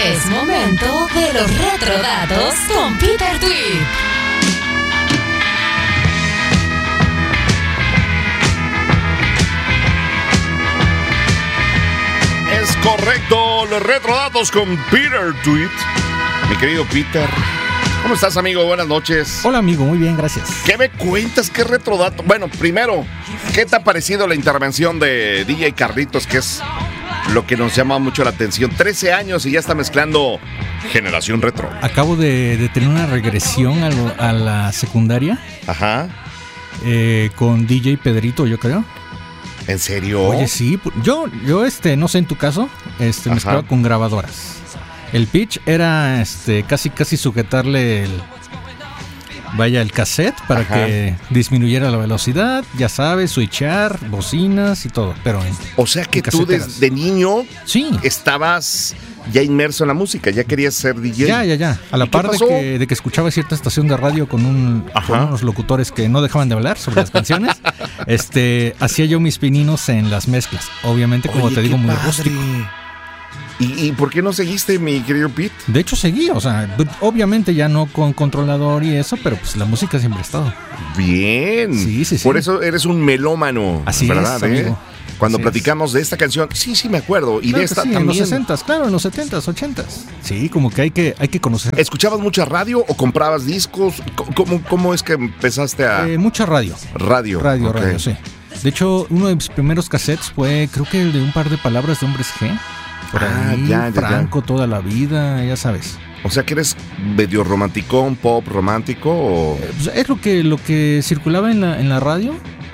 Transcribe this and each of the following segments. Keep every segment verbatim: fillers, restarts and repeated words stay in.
Es momento de los retrodatos con Peter Tweed. Es correcto, los retrodatos con Peter Tweed. Mi querido Peter, ¿cómo estás, amigo? Buenas noches. Hola, amigo, muy bien, gracias. ¿Qué me cuentas? ¿Qué retrodato? Bueno, primero, ¿qué te ha parecido la intervención de D J Carlitos, que es lo que nos llama mucho la atención? trece años y ya está mezclando generación retro. Acabo de, de tener una regresión a, lo, a la secundaria. Ajá. Eh, con D J Pedrito, yo creo. ¿En serio? Oye, sí. Yo, yo este, no sé en tu caso, este, mezclaba con grabadoras. El pitch era este, casi, casi sujetarle el, vaya, el cassette para Ajá. que disminuyera la velocidad, ya sabes, switchar, bocinas y todo. Pero en, o sea que tú desde niño sí. estabas ya inmerso en la música, ya querías ser D J. Ya, ya, ya. A la par de que, de que escuchaba cierta estación de radio con, un, con unos locutores que no dejaban de hablar sobre las canciones, este, hacía yo mis pininos en las mezclas. Obviamente, como Oye, te digo, muy padre. rústico. ¿Y, ¿Y por qué no seguiste, mi querido Pete? De hecho, seguí, o sea, obviamente ya no con controlador y eso, pero pues la música siempre ha estado. Bien. Sí, sí, sí. Por eso eres un melómano. Así ¿verdad, es, eh? amigo. Cuando Así platicamos es. de esta canción, sí, sí me acuerdo. Y claro de esta sí, también. En los sesentas, claro, en los setentas, ochentas. Sí, como que hay que, hay que conocer. ¿Escuchabas mucha radio o comprabas discos? ¿Cómo, cómo es que empezaste a...? Eh, mucha radio. Radio. Radio, okay. radio, sí. De hecho, uno de mis primeros cassettes fue, creo que el de un par de palabras de Hombres G. Por ah, ahí, ya, ya, Franco ya. toda la vida, ya sabes. O sea que eres medio romanticón, pop romántico o... Eh, pues es lo que, lo que circulaba en la, en la radio.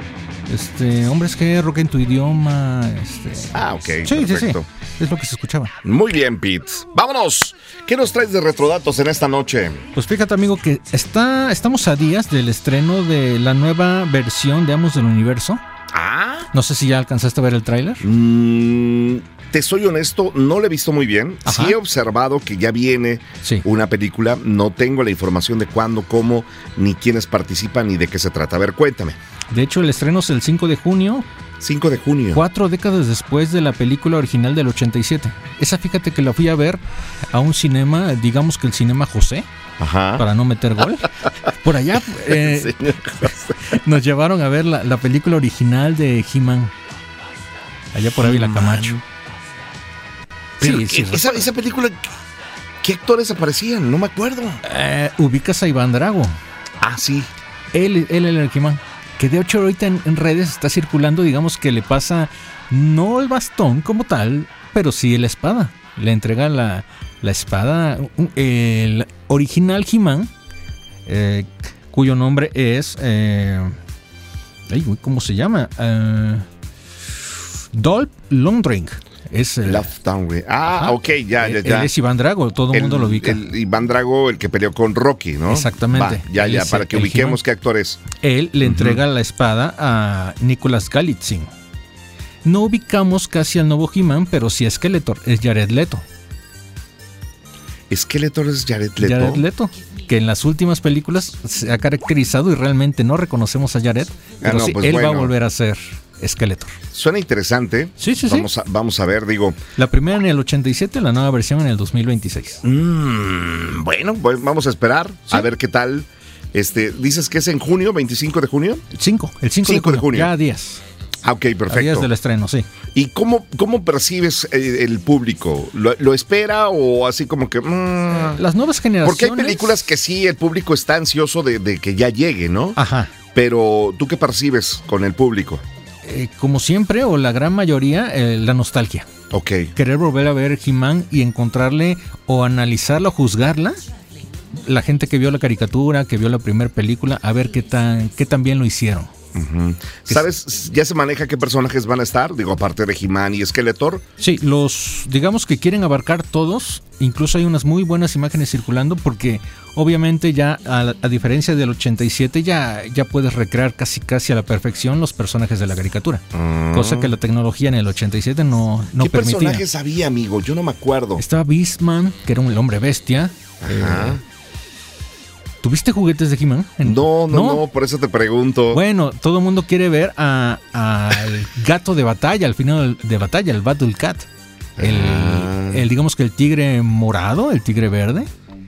Este, Hombres G, rock en tu idioma. Este... Ah, ok, sí, perfecto. Sí, sí, es lo que se escuchaba. Muy bien, Pete. Vámonos. ¿Qué nos traes de retrodatos en esta noche? Pues fíjate, amigo, que está, estamos a días del estreno de la nueva versión de Amos del Universo. Ah. No sé si ya alcanzaste a ver el tráiler. Mm, te soy honesto, no lo he visto muy bien. Ajá. Sí he observado que ya viene sí. una película. No tengo la información de cuándo, cómo, ni quiénes participan, ni de qué se trata. A ver, cuéntame. De hecho, el estreno es el cinco de junio. cinco de junio. Cuatro décadas después de la película original del ochenta y siete. Esa, fíjate que la fui a ver a un cinema, digamos que el Cinema José. Ajá. Para no meter gol. Por allá eh, nos llevaron a ver la, la película original de He-Man. Allá por Ávila Camacho. Pero sí, sí, esa, esa película, ¿qué actores aparecían? No me acuerdo. Eh, ubicas a Iván Drago. Ah, sí. Él, él era el He-Man. Que de hecho ahorita en, en redes está circulando, digamos que le pasa no el bastón como tal, pero sí la espada. Le entrega la, la espada, el original He-Man, eh, cuyo nombre es, eh, ay, ¿cómo se llama? Uh, Dolph Lundgren. Es el, Lundgren. Ah, ajá. ok, ya, ya, ya. Él es Iván Drago, todo el mundo lo ubica. El Iván Drago, el que peleó con Rocky, ¿no? Exactamente. Va, ya, él ya, para que ubiquemos He-Man. Qué actor es. Él le entrega uh-huh. la espada a Nicholas Galitzin. No ubicamos casi al nuevo He-Man, pero sí es Skeletor, es Jared Leto. Skeletor es Jared Leto. Jared Leto, que en las últimas películas se ha caracterizado y realmente no reconocemos a Jared, pero ah, no, sí, pues él bueno. va a volver a ser Skeletor. Suena interesante. Sí, sí, vamos sí. A, vamos a ver, digo. La primera en el ochenta y siete, la nueva versión en el dos mil veintiséis. Mm, bueno, pues vamos a esperar ¿Sí? a ver qué tal. Este, dices que es en junio, veinticinco de junio. cinco, el cinco, cinco de, junio, de junio. Ya a días. Ah, ok, perfecto. A días del estreno, sí. ¿Y cómo, cómo percibes el, el público? ¿Lo, ¿Lo espera o así como que...? Mmm... Las nuevas generaciones... Porque hay películas que sí, el público está ansioso de, de que ya llegue, ¿no? Ajá. Pero, ¿tú qué percibes con el público? Eh, como siempre, o la gran mayoría, eh, la nostalgia. Ok. Querer volver a ver He-Man y encontrarle o analizarla o juzgarla. La gente que vio la caricatura, que vio la primera película, a ver qué tan, qué tan bien lo hicieron. Uh-huh. ¿Sabes? ¿Ya se maneja qué personajes van a estar? Digo, aparte de He-Man y Skeletor. Sí, los, digamos que quieren abarcar todos. Incluso hay unas muy buenas imágenes circulando porque obviamente ya, a, a diferencia del ochenta y siete, ya, ya puedes recrear casi casi a la perfección los personajes de la caricatura. Uh-huh. Cosa que la tecnología en el ochenta y siete no, no ¿Qué permitía. ¿Qué personajes había, amigo? Yo no me acuerdo. Estaba Beastman, que era un hombre bestia. Ajá. Eh, ¿Tuviste juguetes de He-Man? No, no, no, no, por eso te pregunto. Bueno, todo el mundo quiere ver al gato de batalla, al final de batalla, el Battle Cat. El, ah. el, digamos que el tigre morado, el tigre verde.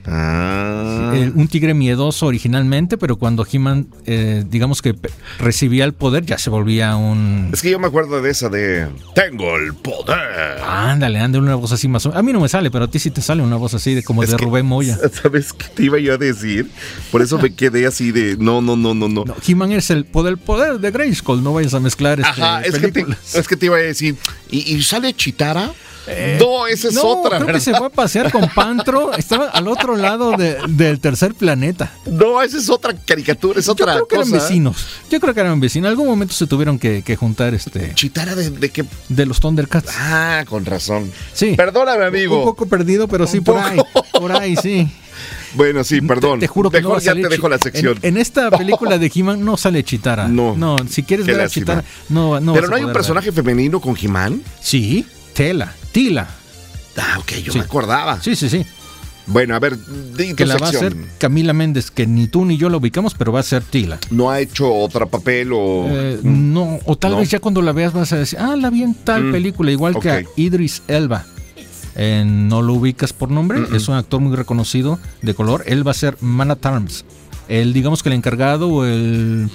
Ah. El, un tigre miedoso originalmente, pero cuando He-Man, eh, digamos que recibía el poder, ya se volvía un... Es que yo me acuerdo de esa de... Tengo el poder. Ándale, ándale, una voz así más o... A mí no me sale, pero a ti sí te sale una voz así de como es de que, Rubén Moya. ¿Sabes qué te iba yo a decir? Por eso me quedé así de... No, no, no, no, no. no He-Man es el poder, el poder de Grayskull, no vayas a mezclar este, Ajá, es que, te, es que te iba a decir... ¿Y, y sale Chitara? Eh, no, esa es no, otra, creo ¿verdad? Que se fue a pasear con Pantro. Estaba al otro lado de, del tercer planeta. No, esa es otra caricatura, es otra cosa. Yo creo que cosa. eran vecinos. Yo creo que eran vecinos. En algún momento se tuvieron que, que juntar. este ¿Chitara de, de qué? De los Thundercats. Ah, con razón. Sí. Perdóname, amigo. Un poco perdido, pero sí, Un por poco. ahí. Por ahí, sí. Bueno, sí, perdón. Te, te juro que Mejor no ya te dejo la sección. En, en esta película de He-Man no sale Chitara. No. No, si quieres Qué ver lástima. a Chitara, no, no. Pero no hay un personaje ver. femenino con He-Man. Sí, Tela, Tila. Ah, ok, yo sí. me acordaba. Sí, sí, sí. Bueno, a ver, di tu que la sección. va a hacer Camila Méndez, que ni tú ni yo la ubicamos, pero va a ser Tila. ¿No ha hecho otro papel o...? Eh, no, o tal no. vez ya cuando la veas vas a decir, ah, la vi en tal mm. película, igual okay. que a Idris Elba. Eh, no lo ubicas por nombre, mm-hmm. es un actor muy reconocido de color. Él va a ser Man at Arms. Él, digamos que el encargado o el...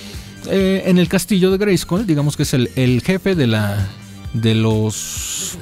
Eh, en el castillo de Grayskull, digamos que es el, el jefe de la... de los...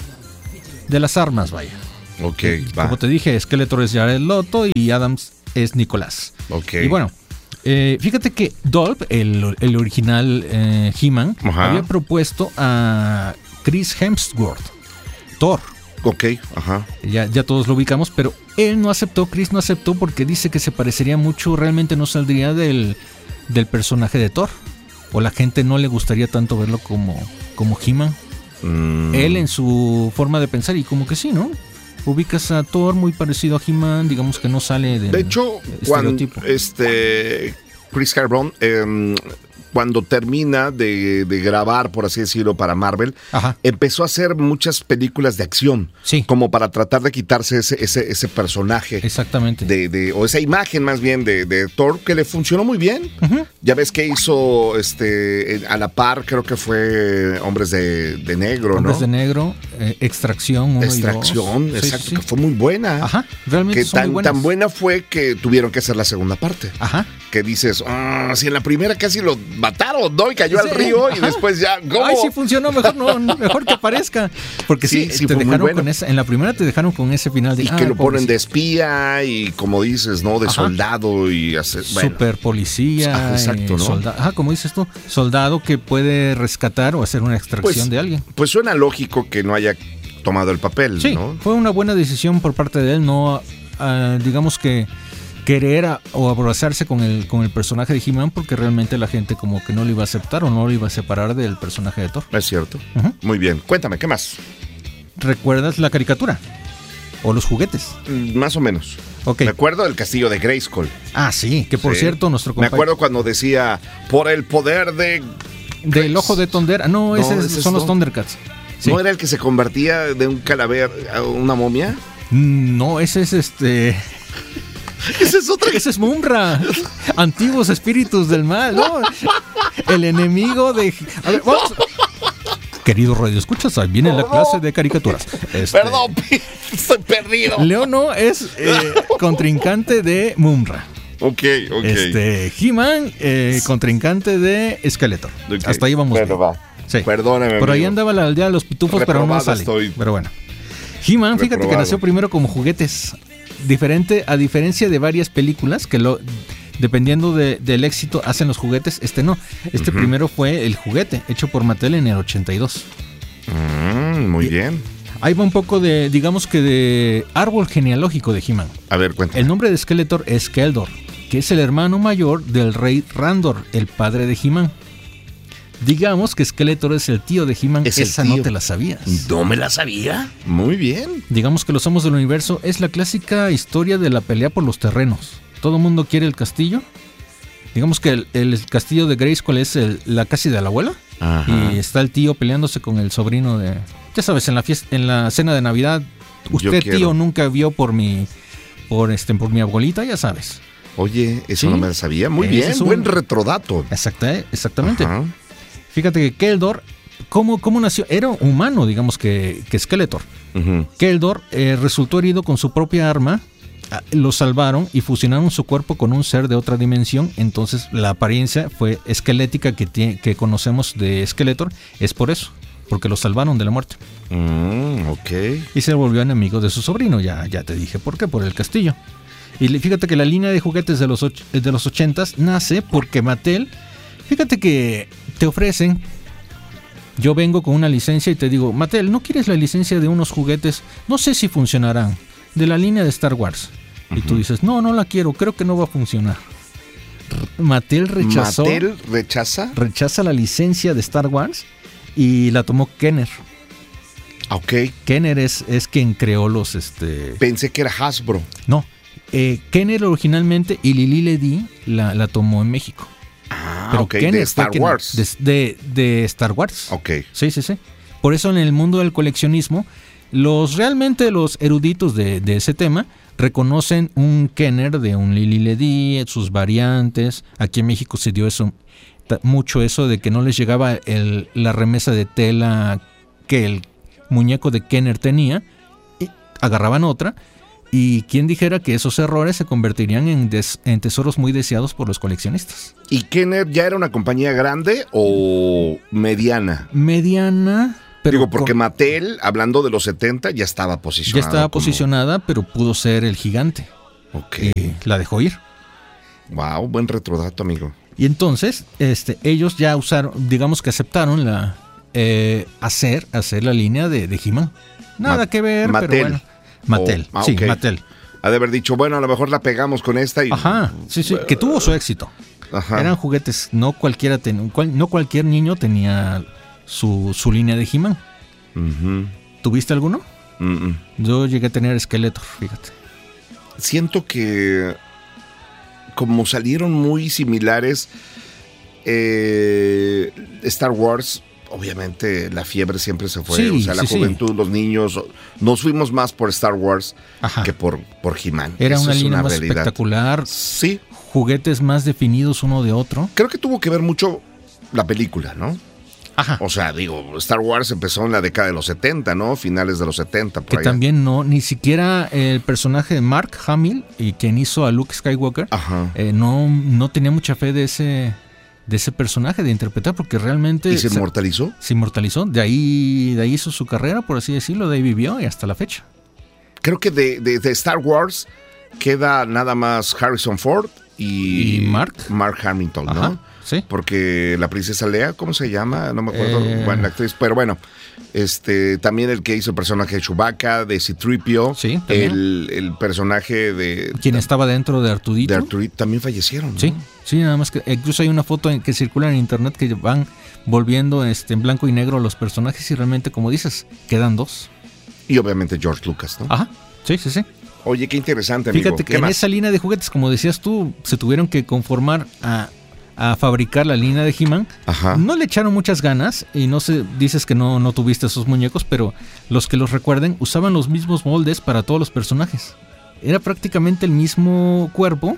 de las armas, vaya. Ok, va. Como te dije, Skeletor es Jared Leto y Adams es Nicolás. Ok. Y bueno, eh, fíjate que Dolph, el, el original eh, He-Man, ajá. había propuesto a Chris Hemsworth, Thor. Ok, ajá. Ya, ya todos lo ubicamos, pero él no aceptó, Chris no aceptó porque dice que se parecería mucho, realmente no saldría del, del personaje de Thor. O la gente no le gustaría tanto verlo como, como He-Man. Mm. Él en su forma de pensar, y como que sí, ¿no? Ubicas a Thor muy parecido a He-Man, digamos que no sale del De hecho, estereotipo. Cuando este Chris Hemsworth eh, cuando termina de, de grabar, por así decirlo, para Marvel, Ajá. empezó a hacer muchas películas de acción, sí. como para tratar de quitarse ese, ese, ese personaje. Exactamente. De, de, o esa imagen más bien de, de Thor, que le funcionó muy bien. Uh-huh. Ya ves que hizo este a la par, creo que fue Hombres de, de Negro, Hombres ¿no? de Negro, eh, Extracción uno Extracción, y dos. exacto, sí, sí, sí. que fue muy buena. Ajá, realmente que son tan, muy buenas. tan buena fue que tuvieron que hacer la segunda parte. Ajá. Que dices, ah, si en la primera casi lo mataron, ¿no? Y cayó sí, al río ajá. y después ya, ¿cómo? Ay, sí funcionó, mejor no, mejor que aparezca. Porque sí, sí, sí te dejaron bueno. con esa, en la primera te dejaron con ese final de y ah, que lo pobrecito. ponen de espía y como dices, ¿no? De ajá. soldado y hacer, bueno. Super policía. Ah, exacto, ¿no? Soldado, ajá, como dices tú, soldado que puede rescatar o hacer una extracción pues, de alguien. Pues suena lógico que no haya tomado el papel, sí, ¿no? Fue una buena decisión por parte de él, no, uh, digamos que querer a, o abrazarse con el, con el personaje de He-Man, porque realmente la gente como que no lo iba a aceptar o no lo iba a separar del personaje de Thor. Es cierto. Uh-huh. Muy bien. Cuéntame, ¿qué más? ¿Recuerdas la caricatura? ¿O los juguetes? Mm, más o menos. Okay. Me acuerdo del castillo de Grayskull. Ah, sí, que por sí. cierto nuestro compañero... Me acuerdo cuando decía, por el poder de... Del ojo de Tondera. No, no ese, ese son es los no. Thundercats. Sí. ¿No era el que se convertía de un calavera a una momia? No, ese es este... Ese es otra. Ese es Mumra. Antiguos espíritus del mal, ¿no? El enemigo de... A ver, vamos... Querido Radio Escuchas, ahí viene la clase de caricaturas. Este... Perdón, estoy perdido. Leono es eh, contrincante de Mumra. Ok, ok. Este, He-Man, eh, contrincante de Skeletor. Okay. Hasta ahí vamos. Bueno, va. Sí. Perdóname. Por ahí amigo. andaba la aldea de los pitufos, Reprobado pero no sale. Estoy. Pero bueno. He-Man, fíjate Reprobado. que nació primero como juguetes. Diferente, a diferencia de varias películas que lo, dependiendo de, del éxito, hacen los juguetes. Este no. Este uh-huh. primero fue el juguete, hecho por Mattel en el ochenta y dos. Mm, muy y, bien. Ahí va un poco de, digamos que de árbol genealógico de He-Man. A ver, cuéntame. El nombre de Skeletor es Keldor, que es el hermano mayor del rey Randor, el padre de He-Man. Digamos que Skeletor es el tío de He-Man. Esa no te la sabías. No me la sabía. Muy bien. Digamos que los Amos del Universo es la clásica historia de la pelea por los terrenos. Todo el mundo quiere el castillo. Digamos que el, el castillo de Grayskull es el, la casa de la abuela. Ajá. Y está el tío peleándose con el sobrino de... Ya sabes, en la fiesta, en la cena de Navidad, usted tío nunca vio por mi, por este, por mi abuelita, ya sabes. Oye, eso ¿sí? no me lo sabía. Muy Ese bien, es un... buen retrodato. Exacta, exactamente. Ajá. Fíjate que Keldor ¿cómo, cómo nació? Era humano, digamos, que, que Skeletor. Uh-huh. Keldor eh, resultó herido con su propia arma, lo salvaron y fusionaron su cuerpo con un ser de otra dimensión. Entonces la apariencia fue esquelética que, tiene, que conocemos de Skeletor, es por eso, porque lo salvaron de la muerte. Mm, ok. Y se volvió enemigo de su sobrino, ya, ya te dije por qué, por el castillo. Y fíjate que la línea de juguetes de los, och- de los ochentas nace porque Mattel, fíjate que te ofrecen, yo vengo con una licencia y te digo, Mattel, ¿no quieres la licencia de unos juguetes? No sé si funcionarán, de la línea de Star Wars. Uh-huh. Y tú dices, no, no la quiero, creo que no va a funcionar. Mattel rechazó. ¿Mattel rechaza? Rechaza la licencia de Star Wars y la tomó Kenner. Ok. Kenner es, es quien creó los... este. Pensé que era Hasbro. No. Eh, Kenner originalmente y Lili Ledy la, la tomó en México. Ah, pero ok, Kenner de Star Kenner, Wars. De, de, de Star Wars. Ok. Sí, sí, sí. Por eso en el mundo del coleccionismo, los realmente los eruditos de, de ese tema reconocen un Kenner de un Lili Ledy, sus variantes. Aquí en México se dio eso, mucho eso de que no les llegaba el, la remesa de tela que el muñeco de Kenner tenía, y agarraban otra. Y quien dijera que esos errores se convertirían en, des, en tesoros muy deseados por los coleccionistas. ¿Y Kenner ya era una compañía grande o mediana? Mediana, pero... Digo, porque con, Mattel, hablando de los setenta, ya estaba posicionada. Ya estaba como... posicionada, pero pudo ser el gigante. Ok. Y la dejó ir. Wow, buen retrodato, amigo. Y entonces, este, ellos ya usaron, digamos que aceptaron la eh, hacer, hacer la línea de, de He-Man. Nada Ma- que ver, Mattel. pero bueno. Mattel, oh, ah, sí, okay. Mattel. Ha de haber dicho, bueno, a lo mejor la pegamos con esta y... Ajá, sí, sí, que tuvo su éxito. Ajá. Eran juguetes, no cualquiera ten, cual, no cualquier niño tenía su, su línea de He-Man. Uh-huh. ¿Tuviste alguno? Uh-uh. Yo llegué a tener Skeletor, fíjate. Siento que como salieron muy similares, eh, Star Wars... Obviamente la fiebre siempre se fue, sí, o sea, la sí, juventud, sí. Los niños, nos fuimos más por Star Wars Ajá. que por, por He-Man. Era Eso una es línea una más realidad. Espectacular, sí. Juguetes más definidos uno de otro. Creo que tuvo que ver mucho la película, ¿no? Ajá. O sea, digo, Star Wars empezó en la década de los setenta, ¿no? Finales de los setenta. Por que allá. También no, ni siquiera el personaje de Mark Hamill, y quien hizo a Luke Skywalker, eh, no, no tenía mucha fe de ese... de ese personaje, de interpretar, porque realmente... ¿Y se inmortalizó? Se, se inmortalizó, de ahí, de ahí hizo su carrera, por así decirlo, de ahí vivió y hasta la fecha. Creo que de, de, de Star Wars queda nada más Harrison Ford y... ¿Y Mark? Mark Hamill, ¿no? Ajá, sí. Porque la princesa Leia, ¿cómo se llama? No me acuerdo, eh... bueno, la actriz, pero bueno, este, también el que hizo el personaje de Chewbacca, de C tres P O, sí, el, el personaje de... Quien estaba dentro de Artudito. De Artudito, también fallecieron, ¿no? Sí, sí, nada más que incluso hay una foto en que circula en internet que van volviendo este, en blanco y negro los personajes y realmente, como dices, quedan dos. Y obviamente George Lucas, ¿no? Ajá, sí, sí, sí. Oye, qué interesante, amigo. Fíjate que en más? Esa línea de juguetes, como decías tú, se tuvieron que conformar a... a fabricar la línea de He-Man. Ajá. No le echaron muchas ganas y no sé, dices que no, no tuviste esos muñecos, pero los que los recuerden usaban los mismos moldes para todos los personajes. Era prácticamente el mismo cuerpo,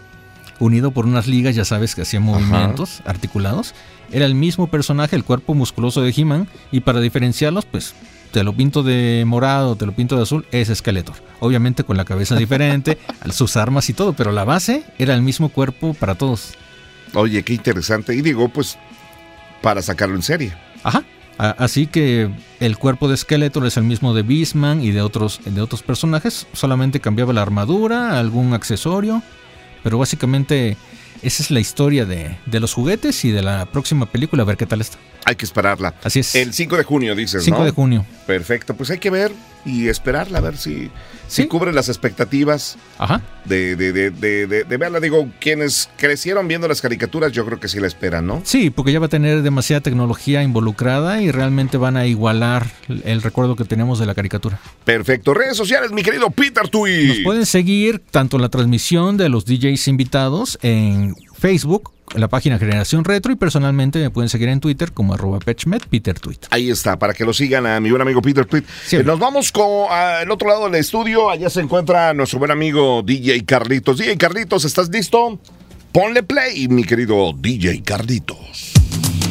unido por unas ligas, ya sabes, que hacían movimientos Ajá. articulados. Era el mismo personaje, el cuerpo musculoso de He-Man, y para diferenciarlos, pues te lo pinto de morado, te lo pinto de azul, es Skeletor. Obviamente con la cabeza diferente, sus armas y todo, pero la base era el mismo cuerpo para todos. Oye, qué interesante. Y digo, pues, para sacarlo en serie. Ajá. Así que el cuerpo de Skeletor es el mismo de Beastman y de otros, de otros personajes. Solamente cambiaba la armadura, algún accesorio. Pero básicamente esa es la historia de, de los juguetes y de la próxima película. A ver qué tal está. Hay que esperarla. Así es. El cinco de junio, dices, cinco ¿no? de junio. Perfecto. Pues hay que ver y esperarla, a ver si, ¿Sí? si cubre las expectativas Ajá. de, de, de, de, de, de verla. Digo, quienes crecieron viendo las caricaturas, yo creo que sí la esperan, ¿no? Sí, porque ya va a tener demasiada tecnología involucrada y realmente van a igualar el recuerdo que tenemos de la caricatura. Perfecto. Redes sociales, mi querido Peter Tweet. Nos pueden seguir tanto la transmisión de los D Js invitados en Facebook, en la página Generación Retro, y personalmente me pueden seguir en Twitter como arroba PetchMed, Peter Tweet. Ahí está, para que lo sigan a mi buen amigo Peter Tweet. Sí, eh, nos vamos con al otro lado del estudio. Allá se encuentra nuestro buen amigo D J Carlitos. D J Carlitos, ¿estás listo? Ponle play, mi querido D J Carlitos.